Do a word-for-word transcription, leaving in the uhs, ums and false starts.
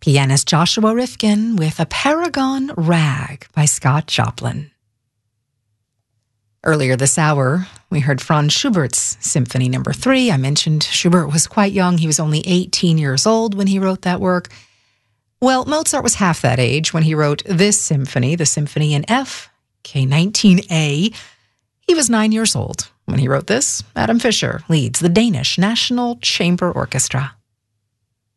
Pianist Joshua Rifkin with A Paragon Rag by Scott Joplin. Earlier this hour, we heard Franz Schubert's Symphony Number Three. I mentioned Schubert was quite young. He was only eighteen years old when he wrote that work. Well, Mozart was half that age when he wrote this symphony, the Symphony in F, K nineteen A. He was nine years old when he wrote this. Adam Fischer leads the Danish National Chamber Orchestra.